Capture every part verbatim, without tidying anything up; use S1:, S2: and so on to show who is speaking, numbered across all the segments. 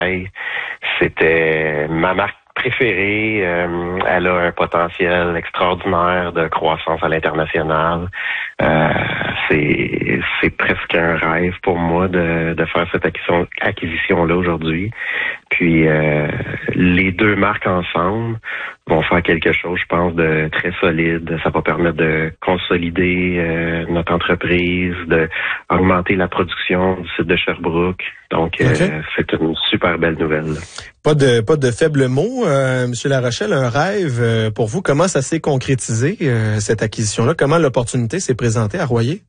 S1: C'était ma marque préférée. Euh, elle a un potentiel extraordinaire de croissance à l'international. Euh, c'est, c'est presque un rêve pour moi de, de faire cette acquisition, acquisition-là aujourd'hui. Puis euh, les deux marques ensemble vont faire quelque chose, je pense, de très solide. Ça va permettre de consolider euh, notre entreprise, de augmenter la production du site de Sherbrooke. Donc, okay. euh, c'est une super belle nouvelle.
S2: Pas de pas de faibles mots, euh, Monsieur Larochelle, un rêve euh, pour vous. Comment ça s'est concrétisé, euh, cette acquisition-là? Comment l'opportunité s'est présentée à Royer?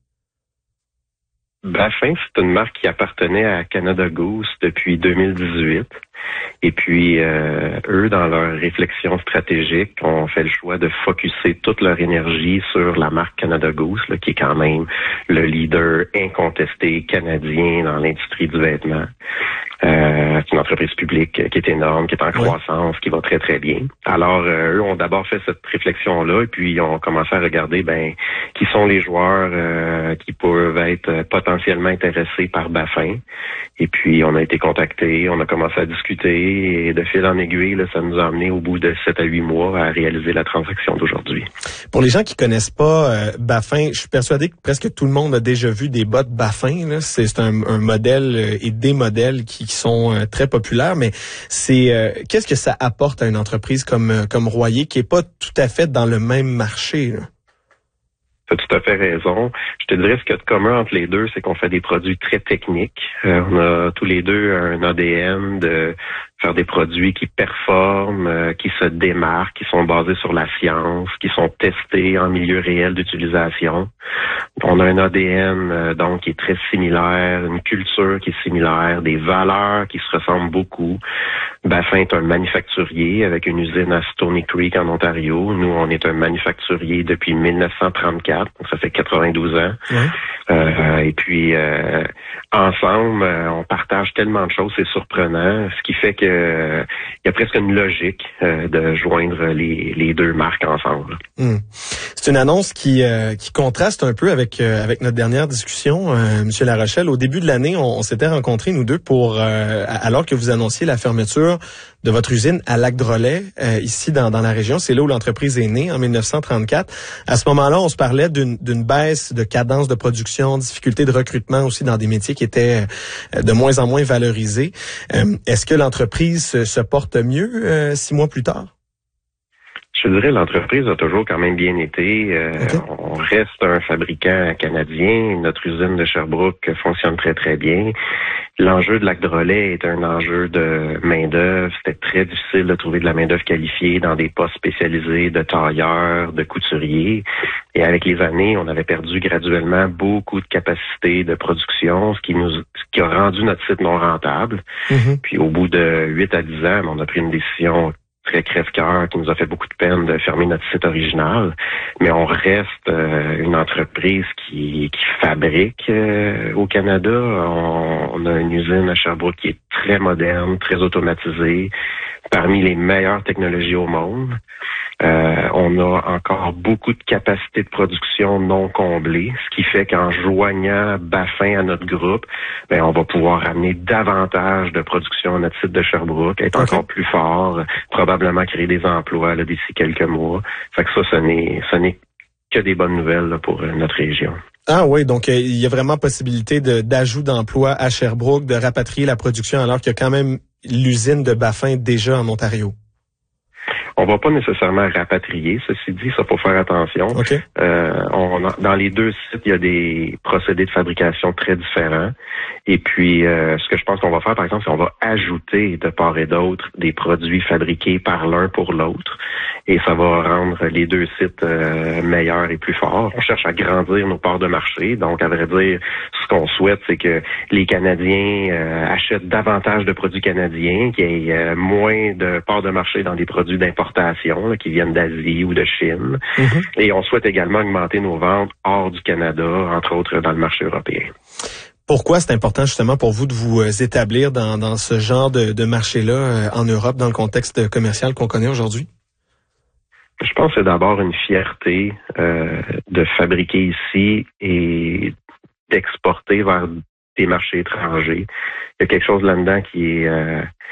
S1: Baffin, c'est une marque qui appartenait à Canada Goose depuis deux mille dix-huit. Et puis, euh, eux, dans leur réflexion stratégique, ont fait le choix de focusser toute leur énergie sur la marque Canada Goose, là, qui est quand même le leader incontesté canadien dans l'industrie du vêtement. Euh, c'est une entreprise publique qui est énorme, qui est en croissance, qui va très, très bien. Alors, euh, eux ont d'abord fait cette réflexion-là et puis ils ont commencé à regarder, ben, qui sont les joueurs euh, qui peuvent être potentiellement intéressés par Baffin. Et puis, on a été contactés, on a commencé à discuter et de fil en aiguille, là, ça nous a amené au bout de sept à huit mois à réaliser la transaction d'aujourd'hui.
S2: Pour les gens qui connaissent pas euh, Baffin, je suis persuadé que presque tout le monde a déjà vu des bottes Baffin. Là. C'est, c'est un, un modèle et des modèles qui, qui sont euh, très populaires, mais c'est euh, qu'est-ce que ça apporte à une entreprise comme comme Royer qui est pas tout à fait dans le même marché, là?
S1: Tu as tout à fait raison. Je te dirais ce qu'il y a de commun entre les deux, c'est qu'on fait des produits très techniques. Euh, on a tous les deux un A D N de faire des produits qui performent, euh, qui se démarquent, qui sont basés sur la science, qui sont testés en milieu réel d'utilisation. On a un A D N euh, donc qui est très similaire, une culture qui est similaire, des valeurs qui se ressemblent beaucoup. Baffin est un manufacturier avec une usine à Stoney Creek en Ontario. Nous, on est un manufacturier depuis dix-neuf cent trente-quatre, donc ça fait quatre-vingt-douze ans. Ouais. Euh, et puis, euh, ensemble, on partage tellement de choses, c'est surprenant, ce qui fait que euh, il y a presque une logique euh, de joindre les, les deux marques ensemble.
S2: Mmh. C'est une annonce qui euh, qui contraste un peu avec euh, avec notre dernière discussion, euh, Monsieur Larochelle. Au début de l'année, on, on s'était rencontrés nous deux pour euh, alors que vous annonciez la fermeture de votre usine à Lac-Drolet, euh, ici dans, dans la région. C'est là où l'entreprise est née, en dix-neuf cent trente-quatre. À ce moment-là, on se parlait d'une, d'une baisse de cadence de production, difficulté de recrutement aussi dans des métiers qui étaient euh, de moins en moins valorisés. Euh, est-ce que l'entreprise se, se porte mieux euh, six mois plus tard?
S1: Je dirais l'entreprise a toujours quand même bien été. Euh, okay. On reste un fabricant canadien. Notre usine de Sherbrooke fonctionne très, très bien. L'enjeu de Lac-Drolet est un enjeu de main-d'œuvre. C'était très difficile de trouver de la main-d'œuvre qualifiée dans des postes spécialisés de tailleurs, de couturiers. Et avec les années, on avait perdu graduellement beaucoup de capacité de production, ce qui nous, ce qui a rendu notre site non rentable. Mm-hmm. Puis au bout de huit à dix ans, on a pris une décision très crève-cœur qui nous a fait beaucoup de peine de fermer notre site original, mais on reste euh, une entreprise qui, qui fabrique euh, au Canada. On, on a une usine à Sherbrooke qui est très moderne, très automatisée, parmi les meilleures technologies au monde. Euh, on a encore beaucoup de capacités de production non comblées, ce qui fait qu'en joignant Baffin à notre groupe, ben, on va pouvoir amener davantage de production à notre site de Sherbrooke, être okay. encore plus fort, probablement créer des emplois là, d'ici quelques mois. Fait que ça, ce n'est, ce n'est que des bonnes nouvelles là, pour euh, notre région.
S2: Ah oui, donc euh, il y a vraiment possibilité de, d'ajout d'emplois à Sherbrooke, de rapatrier la production alors qu'il y a quand même l'usine de Baffin déjà en Ontario.
S1: On va pas nécessairement rapatrier, ceci dit, ça faut faire attention.
S2: Okay.
S1: Euh, on a, dans les deux sites, il y a des procédés de fabrication très différents. Et puis, euh, ce que je pense qu'on va faire, par exemple, c'est qu'on va ajouter de part et d'autre des produits fabriqués par l'un pour l'autre. Et ça va rendre les deux sites euh, meilleurs et plus forts. On cherche à grandir nos parts de marché. Donc, à vrai dire, ce qu'on souhaite, c'est que les Canadiens euh, achètent davantage de produits canadiens, qu'il y ait euh, moins de parts de marché dans des produits d'importation là, qui viennent d'Asie ou de Chine. Mm-hmm. Et on souhaite également augmenter nos ventes hors du Canada, entre autres dans le marché européen.
S2: Pourquoi c'est important justement pour vous de vous établir dans, dans ce genre de, de marché-là euh, en Europe, dans le contexte commercial qu'on connaît aujourd'hui?
S1: Je pense que c'est d'abord une fierté euh, de fabriquer ici et d'exporter vers des marchés étrangers. Il y a quelque chose là-dedans qui est euh,